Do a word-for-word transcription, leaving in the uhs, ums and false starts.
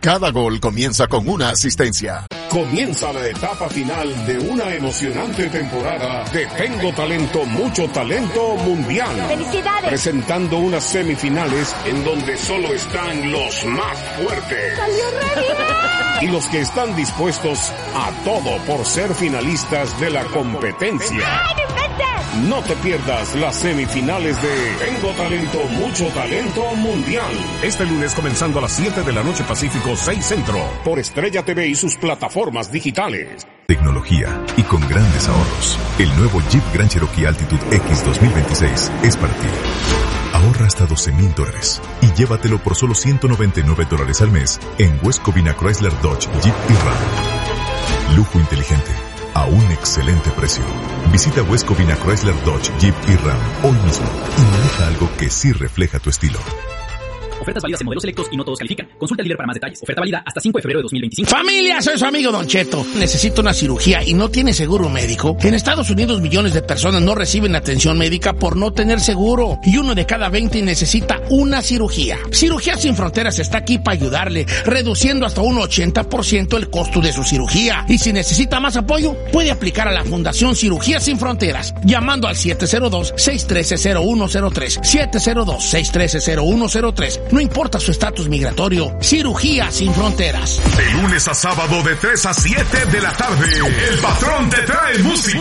Cada gol comienza con una asistencia. Comienza la etapa final de una emocionante temporada de Tengo Talento, Mucho Talento Mundial. ¡Felicidades! Presentando unas semifinales en donde solo están los más fuertes. ¡Salió re bien! Y los que están dispuestos a todo por ser finalistas de la competencia. ¡Ay, no inventes! No te pierdas las semifinales de Tengo Talento, Mucho Talento Mundial. Este lunes comenzando a las siete de la noche Pacífico, seis Centro. Por Estrella T V y sus plataformas digitales. Tecnología y con grandes ahorros. El nuevo Jeep Grand Cherokee Altitude X dos mil veintiséis es para ti. Ahorra hasta doce mil dólares y llévatelo por solo ciento noventa y nueve dólares al mes en West Covina Chrysler Dodge Jeep y Ram. Lujo inteligente a un excelente precio. Visita West Covina Chrysler Dodge Jeep y Ram hoy mismo y maneja algo que sí refleja tu estilo. Ofertas válidas en modelos selectos y no todos califican. Consulta al líder para más detalles. Oferta válida hasta cinco de febrero de dos mil veinticinco. Familia, soy su amigo Don Cheto. Necesito una cirugía y no tiene seguro médico. En Estados Unidos millones de personas no reciben atención médica por no tener seguro. Y uno de cada veinte necesita una cirugía. Cirugía Sin Fronteras está aquí para ayudarle, reduciendo hasta un ochenta por ciento el costo de su cirugía. Y si necesita más apoyo, puede aplicar a la Fundación Cirugía Sin Fronteras, llamando al siete cero dos, seis uno tres, cero uno cero tres. siete cero dos, seis uno tres, cero uno cero tres. No importa su estatus migratorio, Cirugía Sin Fronteras. De lunes a sábado de tres a siete de la tarde, el patrón te trae música.